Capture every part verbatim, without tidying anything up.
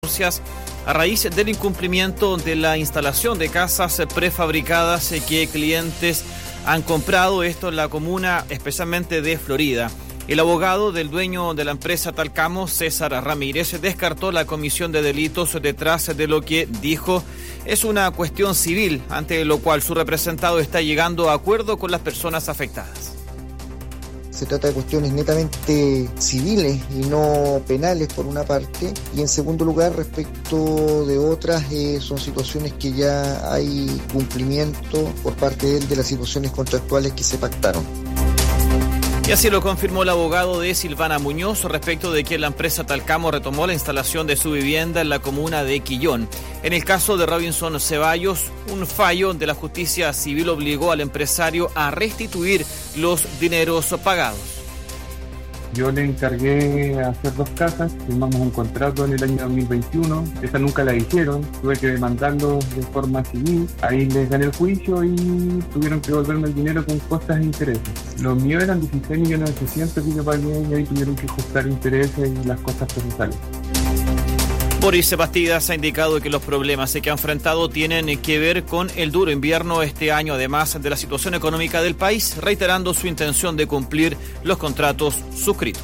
a raíz del incumplimiento de la instalación de casas prefabricadas que clientes han comprado, esto en la comuna especialmente de Florida. El abogado del dueño de la empresa Talcamo, César Ramírez, descartó la comisión de delitos detrás de lo que dijo es una cuestión civil, ante lo cual su representado está llegando a acuerdo con las personas afectadas. Se trata de cuestiones netamente civiles y no penales por una parte, y en segundo lugar respecto de otras eh, son situaciones que ya hay cumplimiento por parte de él de las situaciones contractuales que se pactaron. Y así lo confirmó el abogado de Silvana Muñoz respecto de que la empresa Talcamo retomó la instalación de su vivienda en la comuna de Quillón. En el caso de Robinson Ceballos, un fallo de la justicia civil obligó al empresario a restituir los dineros pagados. Yo le encargué hacer dos casas, firmamos un contrato en el año dos mil veintiuno, esa nunca la hicieron, tuve que demandarlo de forma civil, ahí les gané el juicio y tuvieron que devolverme el dinero con costas e intereses. Los míos eran dieciséis millones ochocientos que yo pagué y ahí tuvieron que ajustar intereses y las costas procesales. Boris Bastidas ha indicado que los problemas que ha enfrentado tienen que ver con el duro invierno este año, además de la situación económica del país, reiterando su intención de cumplir los contratos suscritos.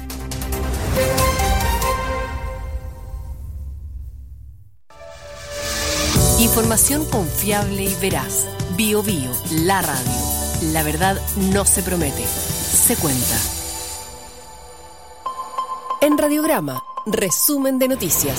Información confiable y veraz. Bio Bio, la radio. La verdad no se promete, se cuenta. En Radiograma, resumen de noticias.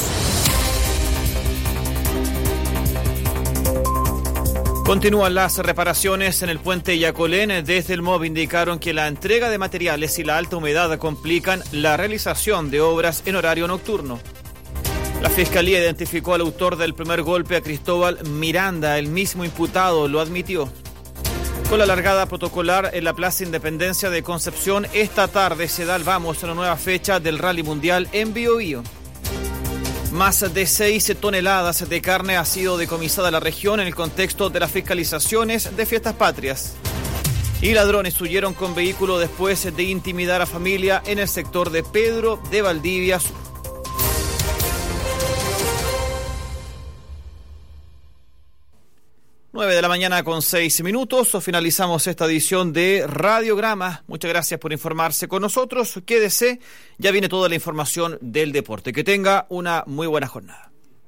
Continúan las reparaciones en el puente Yacolén. Desde el M O B indicaron que la entrega de materiales y la alta humedad complican la realización de obras en horario nocturno. La Fiscalía identificó al autor del primer golpe a Cristóbal Miranda. El mismo imputado lo admitió. Con la largada protocolar en la Plaza Independencia de Concepción, esta tarde se da el vamos a una nueva fecha del Rally Mundial en Biobío. Más de seis toneladas de carne ha sido decomisada a la región en el contexto de las fiscalizaciones de fiestas patrias. Y ladrones huyeron con vehículo después de intimidar a familia en el sector de Pedro de Valdivia Sur. nueve de la mañana con seis minutos. Finalizamos esta edición de Radiograma. Muchas gracias por informarse con nosotros. Quédese, ya viene toda la información del deporte. Que tenga una muy buena jornada.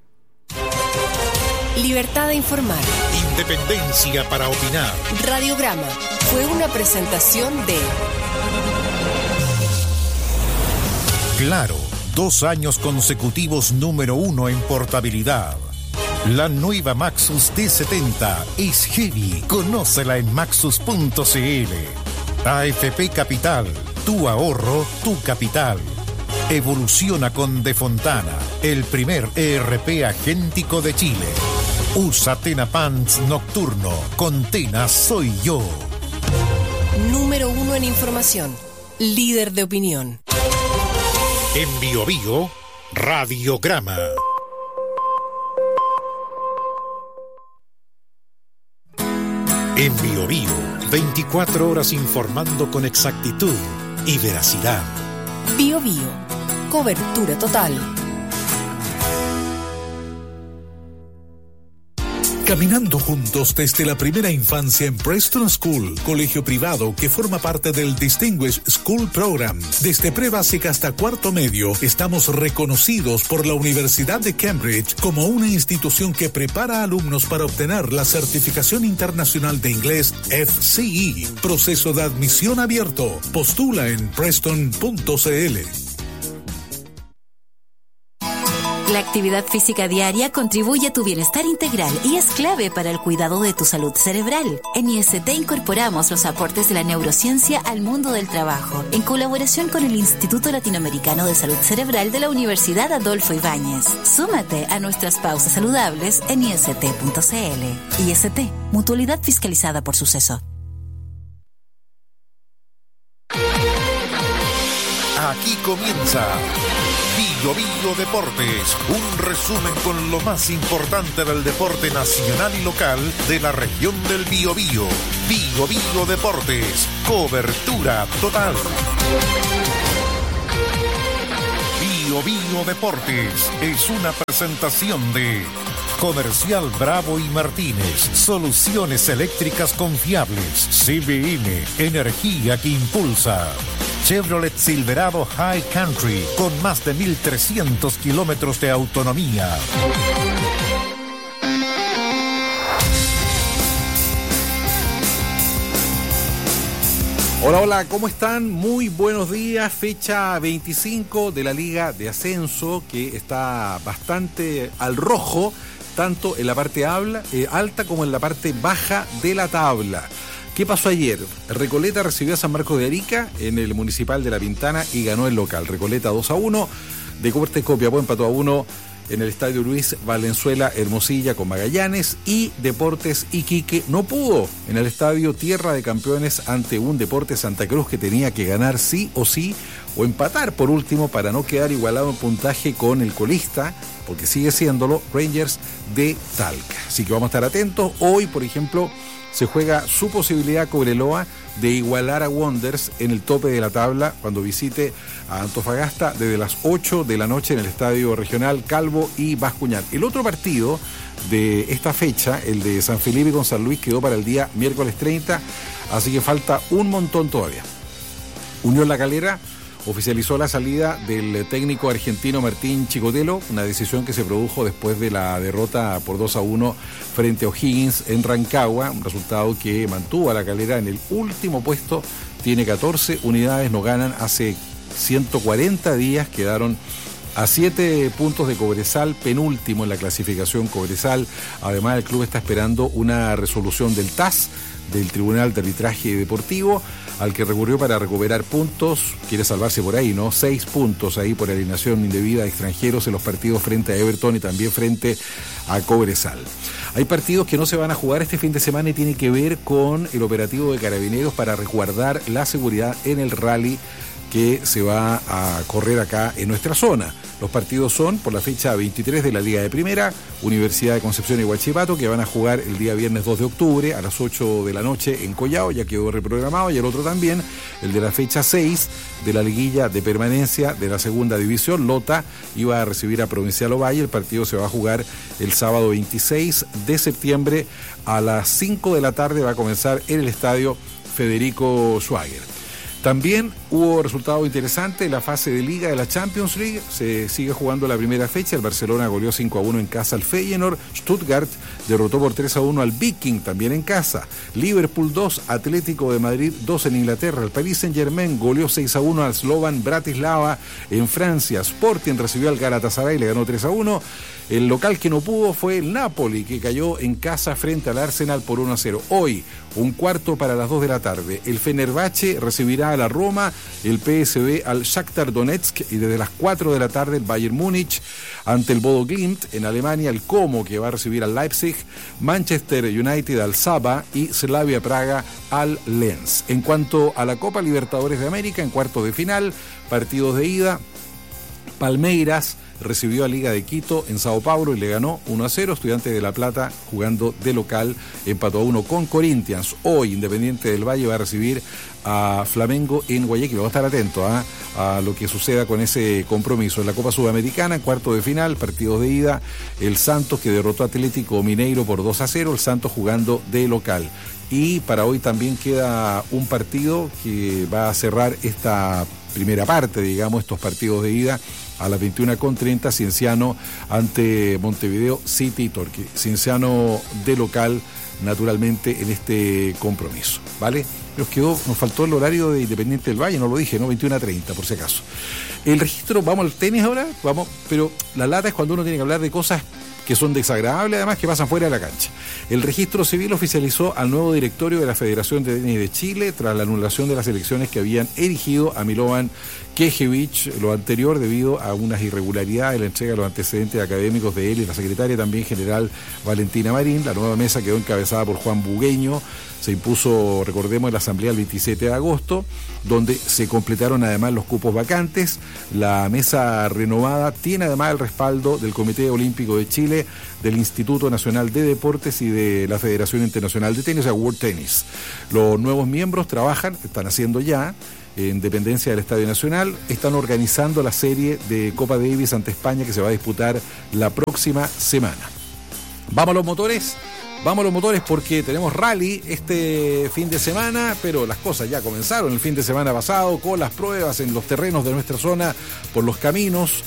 Libertad de informar. Independencia para opinar. Radiograma fue una presentación de Claro, dos años consecutivos número uno en portabilidad. La nueva Maxus D setenta es heavy. Conócela en maxus punto c l. A F P Capital, tu ahorro, tu capital. Evoluciona con De Fontana, el primer E R P agéntico de Chile. Usa Tena Pants Nocturno. Con Tena soy yo. Número uno en información. Líder de opinión. En Biobío, Radiograma. En Biobío, veinticuatro horas informando con exactitud y veracidad. Biobío, cobertura total. Caminando juntos desde la primera infancia en Preston School, colegio privado que forma parte del Distinguished School Program. Desde pre-básica hasta cuarto medio, estamos reconocidos por la Universidad de Cambridge como una institución que prepara a alumnos para obtener la certificación internacional de inglés F C E. Proceso de admisión abierto. Postula en preston punto c l. La actividad física diaria contribuye a tu bienestar integral y es clave para el cuidado de tu salud cerebral. En I S T incorporamos los aportes de la neurociencia al mundo del trabajo, en colaboración con el Instituto Latinoamericano de Salud Cerebral de la Universidad Adolfo Ibáñez. Súmate a nuestras pausas saludables en i s t punto c l. I S T, mutualidad fiscalizada por Suceso. Aquí comienza Biobío Deportes, un resumen con lo más importante del deporte nacional y local de la región del Biobío. Biobío Deportes, cobertura total. Bio Bio Deportes es una presentación de Comercial Bravo y Martínez, soluciones eléctricas confiables. C B N, energía que impulsa. Chevrolet Silverado High Country, con más de mil trescientos kilómetros de autonomía. Hola, hola, ¿cómo están? Muy buenos días. Fecha veinticinco de la Liga de Ascenso, que está bastante al rojo, tanto en la parte habla, eh, alta como en la parte baja de la tabla. ¿Qué pasó ayer? Recoleta recibió a San Marcos de Arica en el Municipal de La Pintana y ganó el local. Recoleta dos a uno. Deportes Copiapó empató a uno en el Estadio Luis Valenzuela Hermosilla con Magallanes, y Deportes Iquique no pudo en el Estadio Tierra de Campeones ante un Deportes Santa Cruz que tenía que ganar sí o sí o empatar por último para no quedar igualado en puntaje con el colista, porque sigue siéndolo, Rangers de Talca. Así que vamos a estar atentos. Hoy, por ejemplo, se juega su posibilidad Cobreloa de igualar a Wanderers en el tope de la tabla cuando visite a Antofagasta desde las ocho de la noche en el Estadio Regional Calvo y Bascuñán. El otro partido de esta fecha, el de San Felipe con San Luis, quedó para el día miércoles treinta, así que falta un montón todavía. Unión La Calera oficializó la salida del técnico argentino Martín Chicotelo, una decisión que se produjo después de la derrota por dos a uno frente a O'Higgins en Rancagua, un resultado que mantuvo a La Calera en el último puesto, tiene catorce unidades, no ganan hace ciento cuarenta días, quedaron a siete puntos de Cobresal, penúltimo en la clasificación Cobresal. Además, el club está esperando una resolución del T A S, del Tribunal de Arbitraje Deportivo, al que recurrió para recuperar puntos. Quiere salvarse por ahí, ¿no? Seis puntos ahí por alineación indebida de extranjeros en los partidos frente a Everton y también frente a Cobresal. Hay partidos que no se van a jugar este fin de semana y tiene que ver con el operativo de Carabineros para resguardar la seguridad en el rally que se va a correr acá en nuestra zona. Los partidos son por la fecha veintitrés de la Liga de Primera, Universidad de Concepción y Huachipato, que van a jugar el día viernes dos de octubre a las ocho de la noche en Collao, ya quedó reprogramado, y el otro también, el de la fecha seis de la liguilla de permanencia de la segunda división, Lota iba a recibir a Provincial Ovalle. El partido se va a jugar el sábado veintiséis de septiembre a las cinco de la tarde, va a comenzar en el estadio Federico Schwager. También hubo resultado interesante en la fase de Liga de la Champions League. Se sigue jugando la primera fecha. El Barcelona goleó cinco a uno en casa al Feyenoord. Stuttgart derrotó por tres a uno al Viking, también en casa. Liverpool dos, Atlético de Madrid dos en Inglaterra. El Paris Saint-Germain goleó seis a uno al Slovan Bratislava en Francia. Sporting recibió al Galatasaray y le ganó tres a uno. El local que no pudo fue el Napoli, que cayó en casa frente al Arsenal por uno a cero. Hoy, un cuarto para las dos de la tarde, el Fenerbahce recibirá a la Roma, el P S V al Shakhtar Donetsk, y desde las cuatro de la tarde el Bayern Múnich ante el Bodo Glimt. En Alemania, el Como, que va a recibir al Leipzig, Manchester United al Saba y Slavia Praga al Lens. En cuanto a la Copa Libertadores de América, en cuartos de final, partidos de ida, Palmeiras recibió a Liga de Quito en Sao Paulo y le ganó uno a cero. Estudiantes de La Plata, jugando de local, empató a uno con Corinthians. Hoy Independiente del Valle va a recibir a Flamengo en Guayaquil. Vamos a estar atentos ¿eh? a lo que suceda con ese compromiso. En la Copa Sudamericana, en cuarto de final, partidos de ida, el Santos, que derrotó a Atlético Mineiro por dos a cero, el Santos jugando de local. Y para hoy también queda un partido que va a cerrar esta primera parte, digamos, estos partidos de ida. A las veintiuna con treinta, Cienciano ante Montevideo City Torque. Cienciano de local, naturalmente, en este compromiso, ¿vale? Nos quedó, nos faltó el horario de Independiente del Valle, no lo dije, ¿no? veintiuna treinta, por si acaso. El registro, vamos al tenis ahora, vamos, pero la lata es cuando uno tiene que hablar de cosas que son desagradables, además, que pasan fuera de la cancha. El registro civil oficializó al nuevo directorio de la Federación de Tenis de Chile tras la anulación de las elecciones que habían erigido a Milovan Kejevich, lo anterior debido a unas irregularidades en la entrega de los antecedentes académicos de él y la secretaria también general Valentina Marín. La nueva mesa quedó encabezada por Juan Bugueño. Se impuso, recordemos, en la asamblea el veintisiete de agosto, donde se completaron además los cupos vacantes. La mesa renovada tiene además el respaldo del Comité Olímpico de Chile, del Instituto Nacional de Deportes y de la Federación Internacional de Tenis, o sea, World Tennis. Los nuevos miembros trabajan, están haciendo ya, en dependencia del Estadio Nacional, están organizando la serie de Copa Davis ante España que se va a disputar la próxima semana. Vamos a los motores. Vamos a los motores porque tenemos rally este fin de semana, pero las cosas ya comenzaron el fin de semana pasado con las pruebas en los terrenos de nuestra zona, por los caminos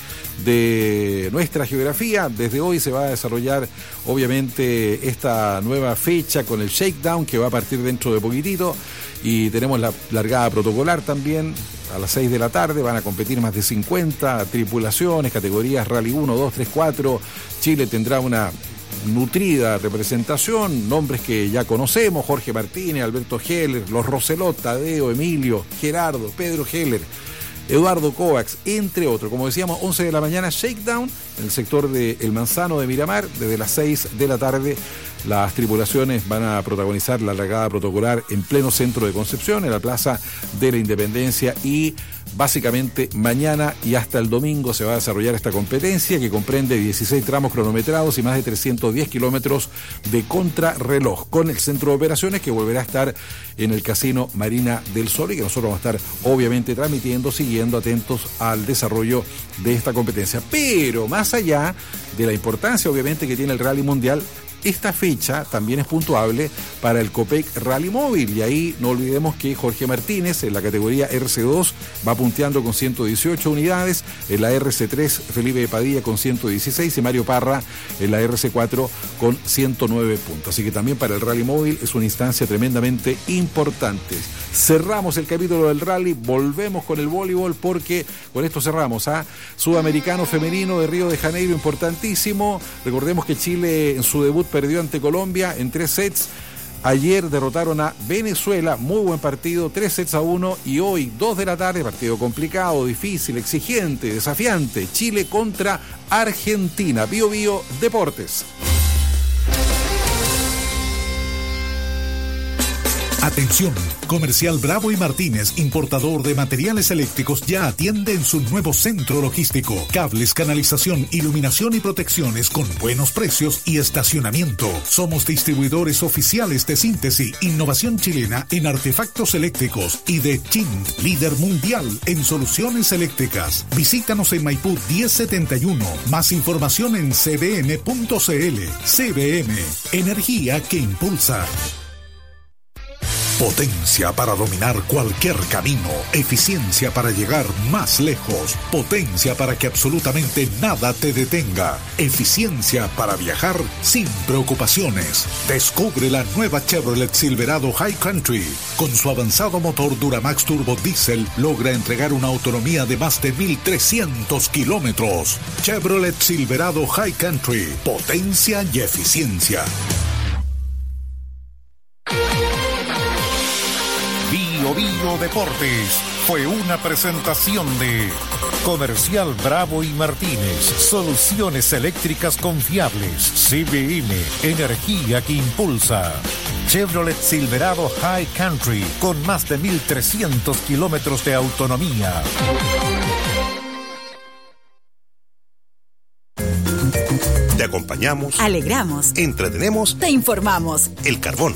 de nuestra geografía. Desde hoy se va a desarrollar obviamente esta nueva fecha con el shakedown que va a partir dentro de poquitito, y tenemos la largada protocolar también. A las seis de la tarde van a competir más de cincuenta tripulaciones, categorías Rally uno, dos, tres, cuatro. Chile tendrá una nutrida representación, nombres que ya conocemos: Jorge Martínez, Alberto Heller, los Roselot, Tadeo, Emilio, Gerardo, Pedro Heller, Eduardo Kovacs, entre otros. Como decíamos, once de la mañana, shakedown en el sector de El Manzano de Miramar. Desde las seis de la tarde las tripulaciones van a protagonizar la largada protocolar en pleno centro de Concepción, en la Plaza de la Independencia, y básicamente mañana y hasta el domingo se va a desarrollar esta competencia que comprende dieciséis tramos cronometrados y más de trescientos diez kilómetros de contrarreloj, con el centro de operaciones que volverá a estar en el Casino Marina del Sol, y que nosotros vamos a estar obviamente transmitiendo, siguiendo, atentos al desarrollo de esta competencia. Pero más allá de la importancia obviamente que tiene el Rally Mundial, esta fecha también es puntuable para el Copec Rally Móvil, y ahí no olvidemos que Jorge Martínez en la categoría R C dos va punteando con ciento dieciocho unidades, en la R C tres Felipe Padilla con ciento dieciséis y Mario Parra en la R C cuatro con ciento nueve puntos. Así que también para el Rally Móvil es una instancia tremendamente importante. Cerramos el capítulo del rally, volvemos con el voleibol porque con esto cerramos a ¿ah? Sudamericano femenino de Río de Janeiro, importantísimo. Recordemos que Chile en su debut perdió ante Colombia en tres sets. Ayer derrotaron a Venezuela, muy buen partido, tres sets a uno, y hoy, dos de la tarde, partido complicado, difícil, exigente, desafiante, Chile contra Argentina. Bio Bio Deportes. Atención, Comercial Bravo y Martínez, importador de materiales eléctricos, ya atiende en su nuevo centro logístico. Cables, canalización, iluminación y protecciones con buenos precios y estacionamiento. Somos distribuidores oficiales de Síntesis, innovación chilena en artefactos eléctricos, y de Chint, líder mundial en soluciones eléctricas. Visítanos en Maipú diez setenta y uno. Más información en c b m punto c l. C B M, energía que impulsa. Potencia para dominar cualquier camino, eficiencia para llegar más lejos, potencia para que absolutamente nada te detenga, eficiencia para viajar sin preocupaciones. Descubre la nueva Chevrolet Silverado High Country. Con su avanzado motor Duramax Turbo Diesel logra entregar una autonomía de más de mil trescientos kilómetros. Chevrolet Silverado High Country, potencia y eficiencia. Bio Bio Deportes fue una presentación de Comercial Bravo y Martínez, soluciones eléctricas confiables. C B M, energía que impulsa. Chevrolet Silverado High Country, con más de mil trescientos kilómetros de autonomía. Te acompañamos, alegramos, entretenemos, te informamos. El Carbón.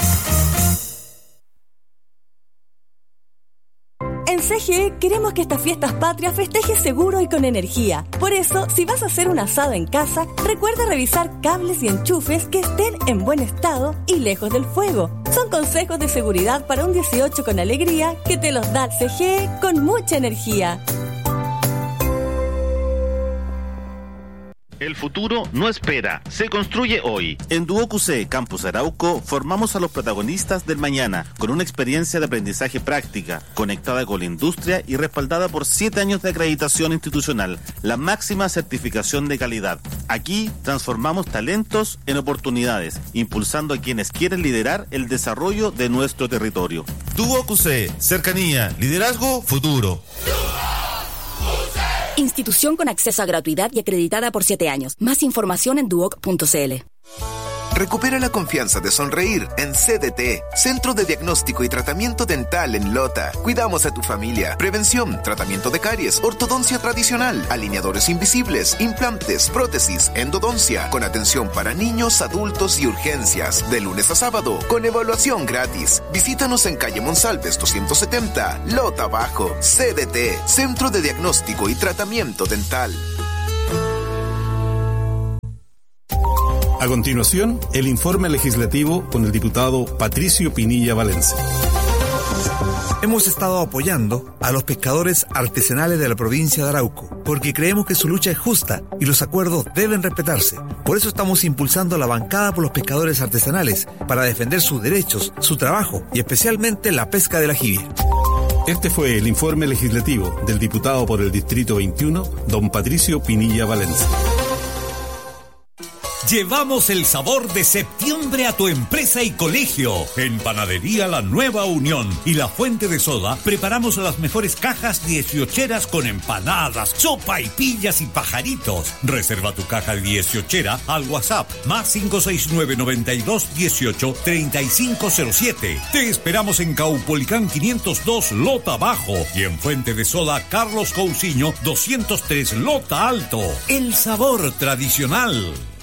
En C G E queremos que estas fiestas patrias festejes seguro y con energía. Por eso, si vas a hacer un asado en casa, recuerda revisar cables y enchufes que estén en buen estado y lejos del fuego. Son consejos de seguridad para un dieciocho con alegría que te los da C G E con mucha energía. El futuro no espera, se construye hoy. En Duoc U C Campus Arauco formamos a los protagonistas del mañana con una experiencia de aprendizaje práctica, conectada con la industria y respaldada por siete años de acreditación institucional, la máxima certificación de calidad. Aquí transformamos talentos en oportunidades, impulsando a quienes quieren liderar el desarrollo de nuestro territorio. Duoc U C, cercanía, liderazgo, futuro. Institución con acceso a gratuidad y acreditada por siete años. Más información en duoc punto c l. Recupera la confianza de sonreír en C D T, Centro de Diagnóstico y Tratamiento Dental en Lota. Cuidamos a tu familia. Prevención, tratamiento de caries, ortodoncia tradicional, alineadores invisibles, implantes, prótesis, endodoncia, con atención para niños, adultos y urgencias. De lunes a sábado, con evaluación gratis. Visítanos en calle Monsalves doscientos setenta, Lota Bajo. C D T, Centro de Diagnóstico y Tratamiento Dental. A continuación, el informe legislativo con el diputado Patricio Pinilla Valencia. Hemos estado apoyando a los pescadores artesanales de la provincia de Arauco, porque creemos que su lucha es justa y los acuerdos deben respetarse. Por eso estamos impulsando la bancada por los pescadores artesanales, para defender sus derechos, su trabajo y especialmente la pesca del ajibe. Este fue el informe legislativo del diputado por el Distrito veintiuno, don Patricio Pinilla Valencia. Llevamos el sabor de septiembre a tu empresa y colegio. En Panadería La Nueva Unión y La Fuente de Soda preparamos las mejores cajas dieciocheras con empanadas, sopa y pillas y pajaritos. Reserva tu caja dieciochera al WhatsApp más cinco seis nueve, noventa y dos, dieciocho, treinta y cinco cero siete. Te esperamos en Caupolicán quinientos dos, Lota Bajo, y en Fuente de Soda Carlos Cousiño doscientos tres, Lota Alto. El sabor tradicional.